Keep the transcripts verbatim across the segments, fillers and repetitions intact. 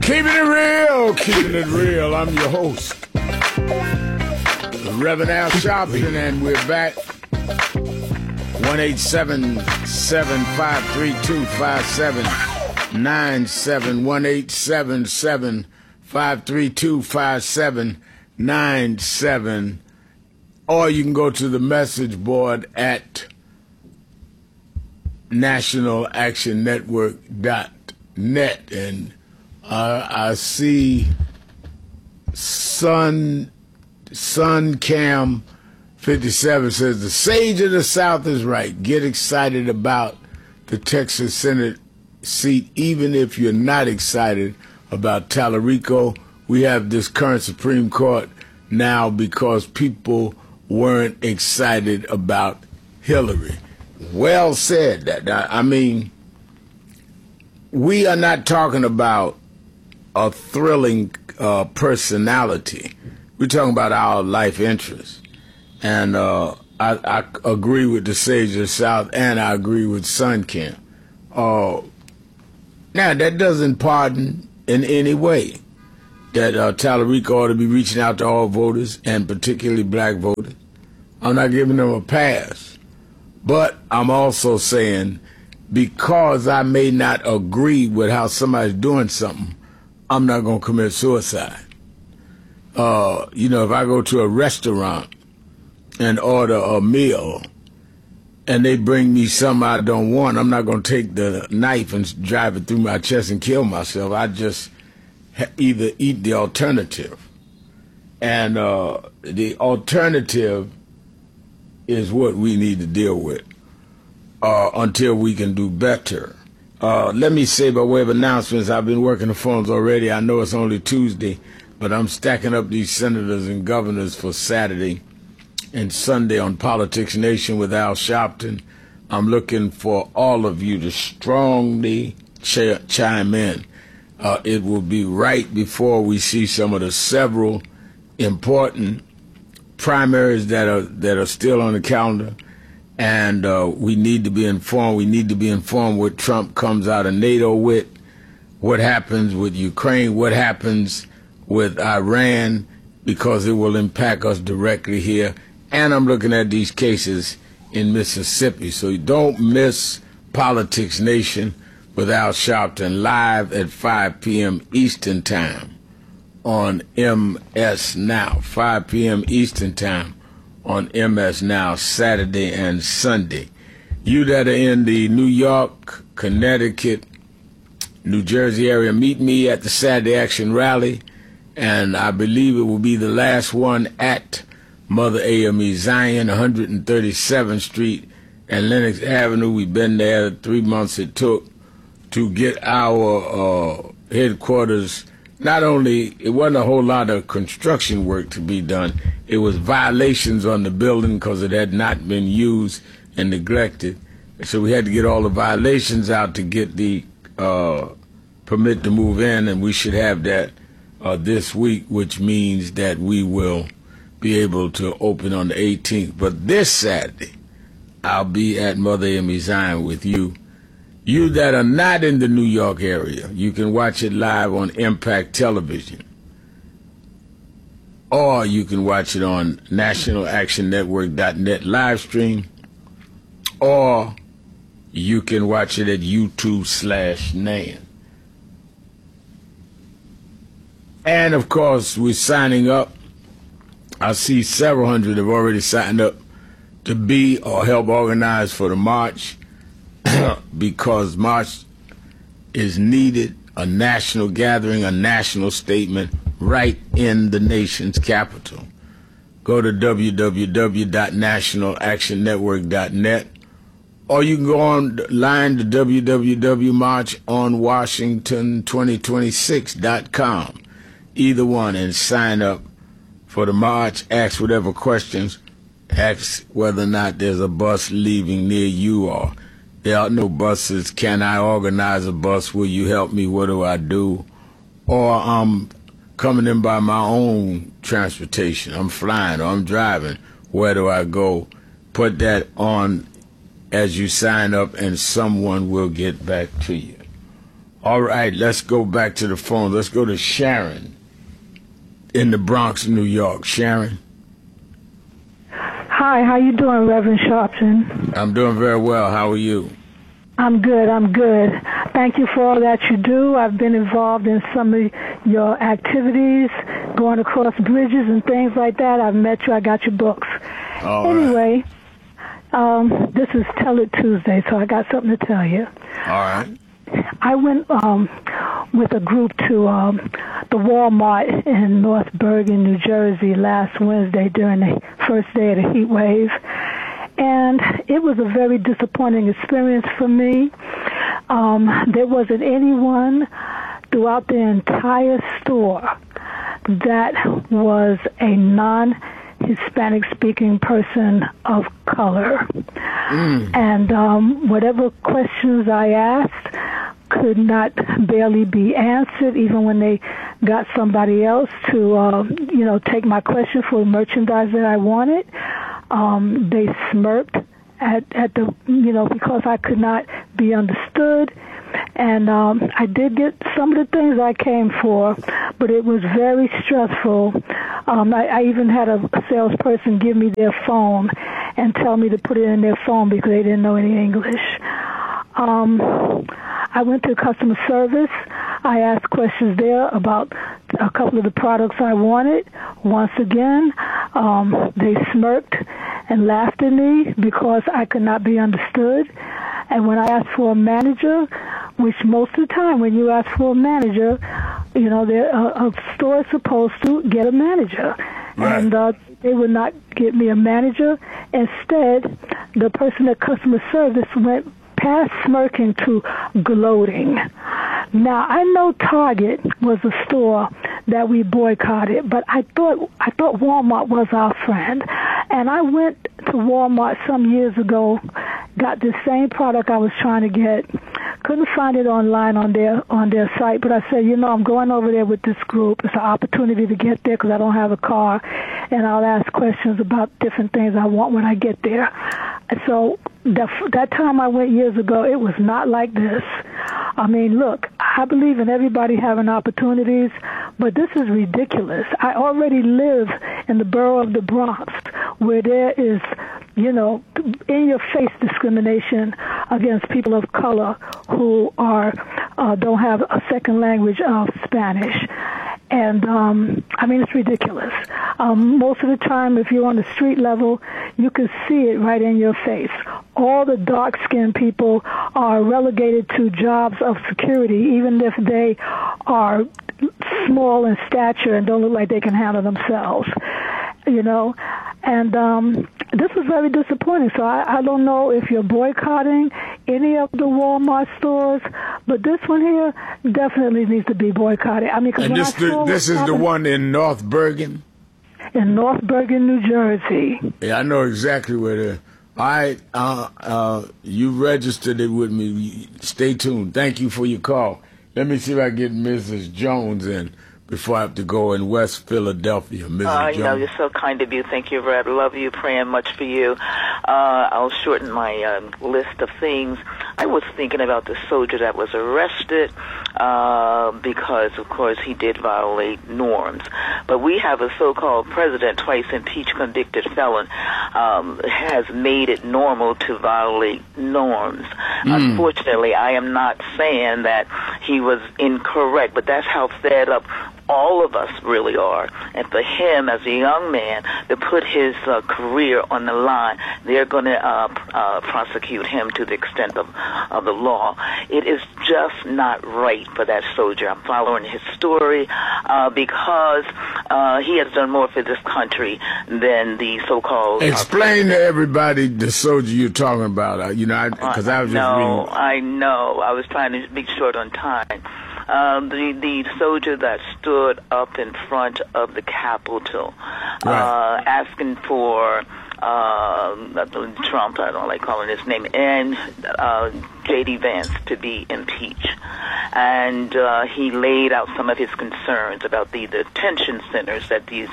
Keeping it real, keeping it real. I'm your host, Reverend Al Sharpton, and we're back. one eight seven seven five three two five seven nine seven. one eight seven seven five three two five seven nine seven. Or you can go to the message board at national action network dot net. And uh, I see Sun, Sun Cam fifty-seven says, the sage of the South is right. Get excited about the Texas Senate seat, even if you're not excited about Tallarico. We have this current Supreme Court now because people weren't excited about Hillary. Well said. That I mean, we are not talking about a thrilling uh, personality. We're talking about our life interests. And uh, I, I agree with the Sage of the South, and I agree with Suncamp. Uh, now, that doesn't pardon in any way that uh, Tallarico ought to be reaching out to all voters, and particularly black voters. I'm not giving them a pass. But I'm also saying, because I may not agree with how somebody's doing something, I'm not going to commit suicide. Uh, you know, if I go to a restaurant and order a meal and they bring me something I don't want, I'm not going to take the knife and drive it through my chest and kill myself. I just ha- either eat the alternative. And uh, the alternative is what we need to deal with uh, until we can do better. Uh, let me say by way of announcements, I've been working the phones already. I know it's only Tuesday, but I'm stacking up these senators and governors for Saturday and Sunday on Politics Nation with Al Sharpton. I'm looking for all of you to strongly ch- chime in. Uh, it will be right before we see some of the several important primaries that are that are still on the calendar, and uh, we need to be informed. We need to be informed what Trump comes out of NATO with, what happens with Ukraine, what happens with Iran, because it will impact us directly here. And I'm looking at these cases in Mississippi. So don't miss Politics Nation with Al Sharpton live at five p.m. Eastern Time on M S Now. five p.m. Eastern Time on M S Now, Saturday and Sunday. You that are in the New York, Connecticut, New Jersey area, meet me at the Saturday Action Rally, and I believe it will be the last one at Mother A M E Zion, one thirty-seventh Street and Lenox Avenue. We've been there three months it took to get our uh, headquarters. Not only, it wasn't a whole lot of construction work to be done, it was violations on the building because it had not been used and neglected. So we had to get all the violations out to get the uh, permit to move in, and we should have that uh, this week, which means that we will be able to open on the eighteenth. But this Saturday, I'll be at Mother A M E Zion with you. You that are not in the New York area, you can watch it live on Impact Television. Or you can watch it on national action network dot net live stream. Or you can watch it at YouTube slash Nan. And of course, we're signing up. I see several hundred have already signed up to be or help organize for the march, because March is needed, a national gathering, a national statement right in the nation's capital. Go to w w w dot national action network dot net, or you can go online to w w w dot march on washington twenty twenty-six dot com, either one, and sign up for the march. Ask whatever questions. Ask whether or not there's a bus leaving near you, or there are no buses. Can I organize a bus? Will you help me? What do I do? Or I'm coming in by my own transportation. I'm flying or I'm driving. Where do I go? Put that on as you sign up, and someone will get back to you. All right, let's go back to the phone. Let's go to Sharon in the Bronx, New York. Sharon. Hi, how you doing, Reverend Sharpton? I'm doing very well. How are you? I'm good, I'm good. Thank you for all that you do. I've been involved in some of your activities, going across bridges and things like that. I've met you. I got your books. All anyway, right. um, this is Tell It Tuesday, so I got something to tell you. All right. I went um, with a group to um, the Walmart in North Bergen, New Jersey last Wednesday during the first day of the heat wave. And it was a very disappointing experience for me. Um, there wasn't anyone throughout the entire store that was a non-Hispanic speaking person of color. Mm. And um, whatever questions I asked could not barely be answered, even when they got somebody else to, uh, you know, take my question for merchandise that I wanted. Um, they smirked at, at the, you know, because I could not be understood. And um, I did get some of the things I came for, but it was very stressful. Um, I, I even had a salesperson give me their phone and tell me to put it in their phone because they didn't know any English. Um, I went to customer service. I asked questions there about a couple of the products I wanted. Once again, um, they smirked and laughed at me because I could not be understood. And when I asked for a manager, which most of the time when you ask for a manager, you know, a, a store is supposed to get a manager. Right. And uh, they would not get me a manager. Instead, the person at customer service went past smirking to gloating. Now, I know Target was a store that we boycotted, but I thought I thought Walmart was our friend. And I went to Walmart some years ago, got the same product I was trying to get, couldn't find it online on their on their site, but I said, you know, I'm going over there with this group. It's an opportunity to get there because I don't have a car, and I'll ask questions about different things I want when I get there. So that, that time I went years ago, it was not like this. I mean, look, I believe in everybody having opportunities, but this is ridiculous. I already live in the borough of the Bronx where there is, you know, in-your-face discrimination against people of color who are uh, don't have a second language of Spanish. And, um, I mean, it's ridiculous. Um, most of the time, if you're on the street level, you can see it right in your face. All the dark-skinned people are relegated to jobs of security, even if they are small in stature and don't look like they can handle themselves, you know. And um, this is very disappointing. So I, I don't know if you're boycotting any of the Walmart stores, but this one here definitely needs to be boycotted. I mean, cause and this, the, this is the one in North Bergen? In North Bergen, New Jersey. Yeah, I know exactly where the. All right, uh, uh, you registered it with me. Stay tuned. Thank you for your call. Let me see if I can get Missus Jones in before I have to go in West Philadelphia. Missus Uh, Jones. you know, you're so kind of you. Thank you, Red. Love you. Praying much for you. Uh, I'll shorten my um, list of things. I was thinking about the soldier that was arrested uh, because, of course, he did violate norms. But we have a so-called president, twice impeached, convicted felon, um, has made it normal to violate norms. Mm. Unfortunately, I am not saying that he was incorrect, but that's how fed up all of us really are. And for him, as a young man, to put his uh, career on the line, they're going to uh, uh, prosecute him to the extent of, of the law. It is just not right for that soldier. I'm following his story uh, because uh, he has done more for this country than the so-called... Explain uh, to everybody the soldier you're talking about. Uh, you know, because I, I was just know, reading... I know. I was trying to be short on time. Um, the the soldier that stood up in front of the Capitol, right. uh, asking for uh, Trump, I don't like calling his name, and uh, J D. Vance to be impeached. And uh, he laid out some of his concerns about the detention centers that these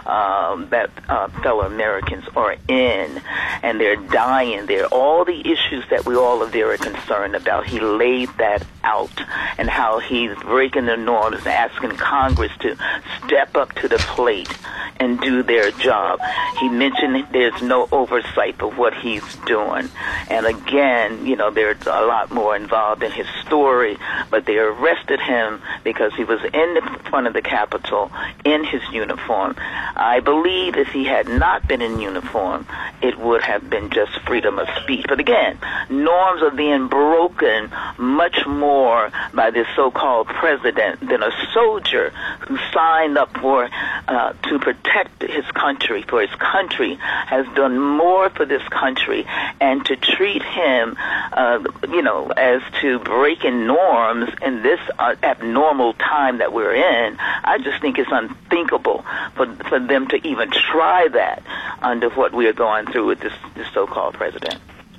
um, that uh, fellow Americans are in, and they're dying there. All the issues that we all are very concerned about, he laid that out, and how he's breaking the norms and asking Congress to step up to the plate and do their job. He mentioned there's no oversight of what he's doing. And again, you know, there's a lot more involved in his story, but they arrested him because he was in the front of the Capitol in his uniform. I believe if he had not been in uniform, it would have been just freedom of speech. But again, norms are being broken much more by this so-called president than a soldier who signed up for uh, to protect his country, for his country, has done more for this country, and to treat him, uh, you know, as to breaking norms in this uh, abnormal time that we're in, I just think it's unthinkable for for them to even try that under what we are going through with this, this so-called president.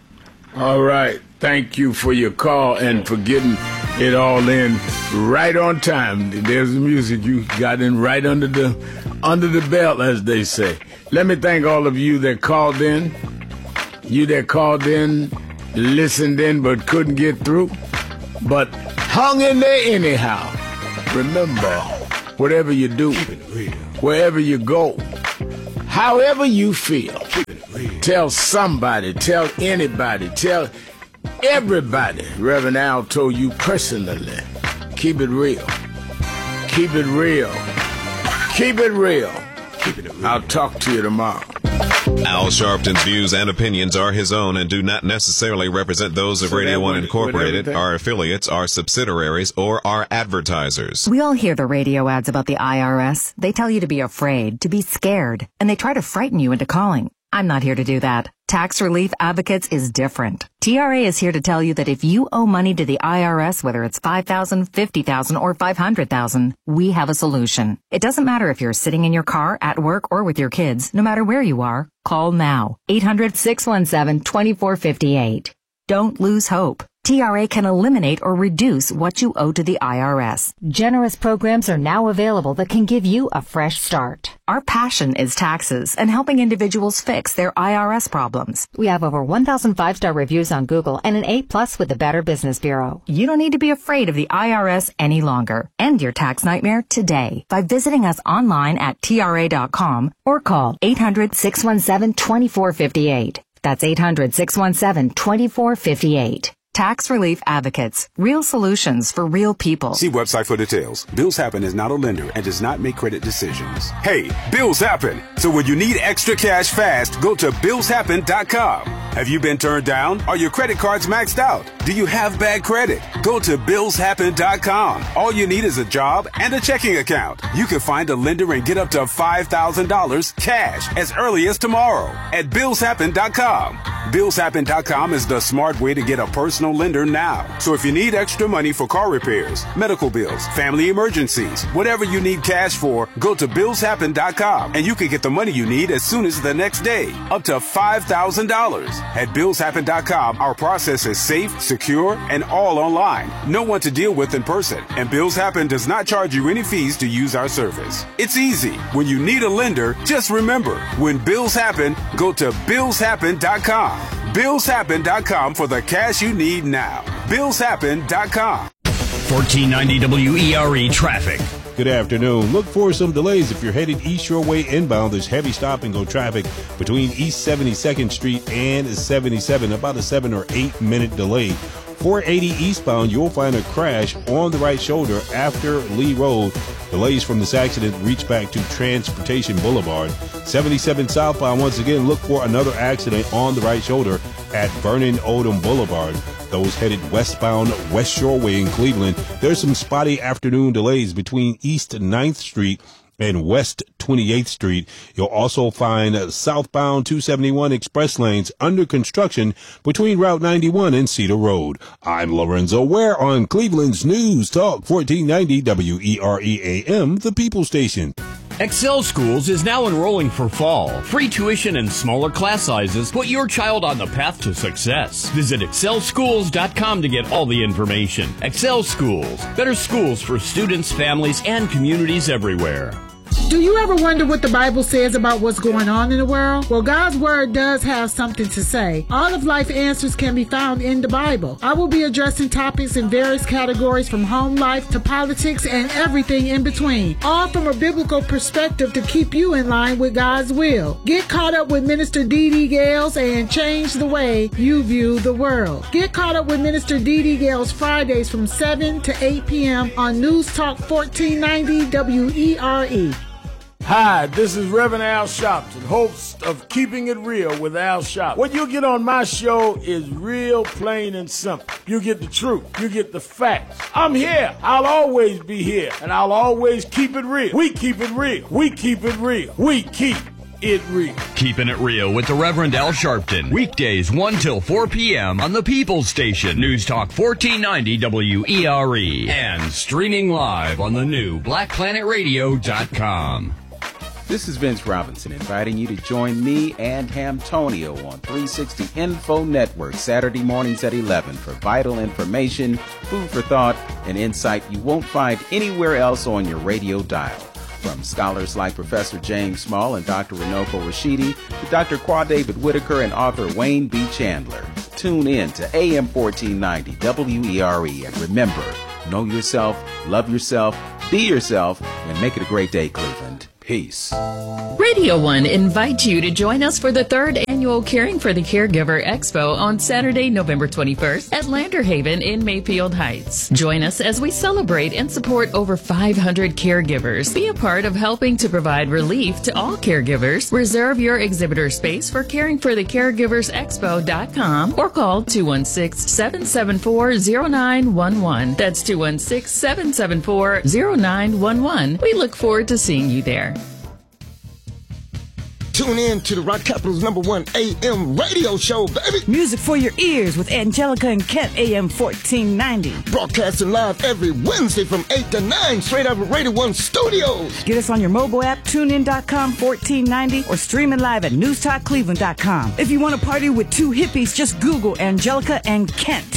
All right. Thank you for your call and for getting it all in right on time. There's the music you got in right under the under the belt, as they say. Let me thank all of you that called in. You that called in, listened in, but couldn't get through, but hung in there anyhow. Remember, whatever you do, wherever you go, however you feel, tell somebody, tell anybody, tell everybody. Reverend Al told you personally, keep it real. Keep it real. Keep it real. Keep it real. I'll talk to you tomorrow. Al Sharpton's views and opinions are his own and do not necessarily represent those of So Radio that One would- Incorporated, would everything- our affiliates, our subsidiaries, or our advertisers. We all hear the radio ads about the I R S. They tell you to be afraid, to be scared, and they try to frighten you into calling. I'm not here to do that. Tax Relief Advocates is different. T R A is here to tell you that if you owe money to the I R S, whether it's five thousand dollars, fifty thousand dollars, or five hundred thousand dollars, we have a solution. It doesn't matter if you're sitting in your car, at work, or with your kids. No matter where you are, call now. eight hundred, six one seven, two four five eight. Don't lose hope. T R A can eliminate or reduce what you owe to the I R S. Generous programs are now available that can give you a fresh start. Our passion is taxes and helping individuals fix their I R S problems. We have over one thousand five-star reviews on Google and an A plus with the Better Business Bureau. You don't need to be afraid of the I R S any longer. End your tax nightmare today by visiting us online at T R A dot com or call eight hundred, six one seven, two four five eight. That's eight hundred, six one seven, two four five eight. Tax Relief Advocates. Real solutions for real people. See website for details. Bills Happen is not a lender and does not make credit decisions. Hey, bills happen. So when you need extra cash fast, go to bills happen dot com. Have you been turned down? Are your credit cards maxed out? Do you have bad credit? Go to bills happen dot com. All you need is a job and a checking account. You can find a lender and get up to five thousand dollars cash as early as tomorrow at bills happen dot com. bills happen dot com is the smart way to get a personal lender now. So if you need extra money for car repairs, medical bills, family emergencies, whatever you need cash for, go to bills happen dot com and you can get the money you need as soon as the next day, up to five thousand dollars. At bills happen dot com, our process is safe, secure, and all online. No one to deal with in person, and Bills Happen does not charge you any fees to use our service. It's easy. When you need a lender, just remember, when bills happen, go to bills happen dot com. bills happen dot com for the cash you need now. bills happen dot com. fourteen ninety W E R E traffic. Good afternoon. Look for some delays if you're headed East Shore Way inbound. There's heavy stop and go traffic between East seventy-second Street and seventy-seven, about a seven or eight minute delay. four eighty eastbound, you'll find a crash on the right shoulder after Lee Road. Delays from this accident reach back to Transportation Boulevard. seventy-seven southbound, once again, look for another accident on the right shoulder at Vernon Odom Boulevard. Those headed westbound West Shore Way in Cleveland, there's some spotty afternoon delays between East ninth Street and West twenty-eighth Street. You'll also find southbound two seventy-one express lanes under construction between Route ninety-one and Cedar Road. I'm Lorenzo Ware on Cleveland's News Talk fourteen ninety W E R E A M, the People Station. Excel Schools is now enrolling for fall. Free tuition and smaller class sizes put your child on the path to success. Visit excel schools dot com to get all the information. Excel Schools, better schools for students, families, and communities everywhere. Do you ever wonder what the Bible says about what's going on in the world? Well, God's Word does have something to say. All of life answers can be found in the Bible. I will be addressing topics in various categories from home life to politics and everything in between, all from a biblical perspective to keep you in line with God's will. Get caught up with Minister Dee Dee Gales and change the way you view the world. Get caught up with Minister Dee Dee Gales Fridays from seven to eight p.m. on News Talk fourteen ninety W E R E. Hi, this is Reverend Al Sharpton, host of Keeping It Real with Al Sharpton. What you get on my show is real, plain, and simple. You get the truth. You get the facts. I'm here. I'll always be here, and I'll always keep it real. We keep it real. We keep it real. We keep it real. Keeping It Real with the Reverend Al Sharpton. Weekdays one till four p.m. on the People's Station. News Talk fourteen ninety W E R E. And streaming live on the new black planet radio dot com. This is Vince Robinson inviting you to join me and Hamtonio on three sixty Info Network Saturday mornings at eleven for vital information, food for thought, and insight you won't find anywhere else on your radio dial. From scholars like Professor James Small and Doctor Runoko Rashidi to Doctor Qua David Whitaker and author Wayne B. Chandler. Tune in to A M fourteen ninety W E R E and remember, know yourself, love yourself, be yourself, and make it a great day, Cleveland. Peace. Radio One invites you to join us for the third annual Caring for the Caregiver Expo on Saturday, November twenty-first at Lander Haven in Mayfield Heights. Join us as we celebrate and support over five hundred caregivers. Be a part of helping to provide relief to all caregivers. Reserve your exhibitor space for caring for the caregivers expo dot com or call two one six, seven seven four, zero nine one one. That's two one six, seven seven four, zero nine one one. We look forward to seeing you there. Tune in to the Rock Capital's number one A M radio show, baby. Music for your ears with Angelica and Kent, A M fourteen ninety. Broadcasting live every Wednesday from eight to nine, straight out of Radio One Studios. Get us on your mobile app, tune in dot com, fourteen ninety, or streaming live at news talk cleveland dot com. If you want to party with two hippies, just Google Angelica and Kent.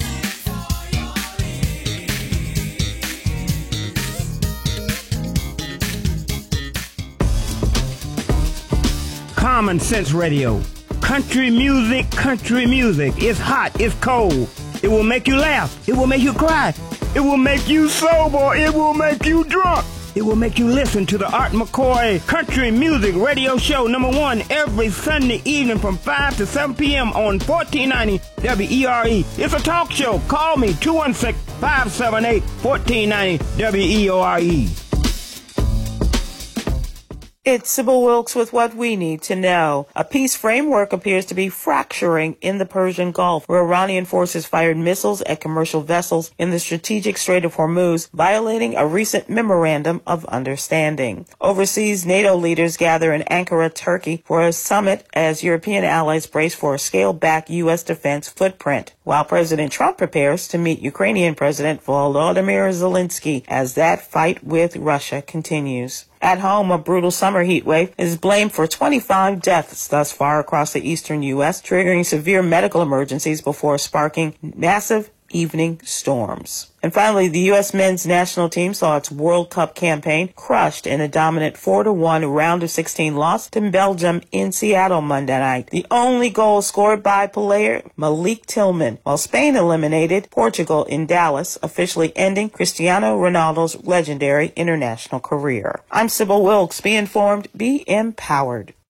Common Sense Radio. Country music, country music. It's hot, it's cold. It will make you laugh. It will make you cry. It will make you sober. It will make you drunk. It will make you listen to the Art McCoy Country Music Radio Show, number one, every Sunday evening from five to seven p.m. on fourteen ninety W E R E. It's a talk show. Call me, two one six, five seven eight, one four nine zero W E O R E. It's Sybil Wilkes with what we need to know. A peace framework appears to be fracturing in the Persian Gulf, where Iranian forces fired missiles at commercial vessels in the strategic Strait of Hormuz, violating a recent memorandum of understanding. Overseas, NATO leaders gather in Ankara, Turkey, for a summit as European allies brace for a scaled-back U S defense footprint, while President Trump prepares to meet Ukrainian President Volodymyr Zelensky as that fight with Russia continues. At home, a brutal summer heat wave is blamed for twenty-five deaths thus far across the eastern U S, triggering severe medical emergencies before sparking massive evening storms. And finally, the U S men's national team saw its World Cup campaign crushed in a dominant four to one round of sixteen loss to Belgium in Seattle Monday night. The only goal scored by player Malik Tillman, while Spain eliminated Portugal in Dallas, officially ending Cristiano Ronaldo's legendary international career. I'm Sybil Wilkes. Be informed, be empowered.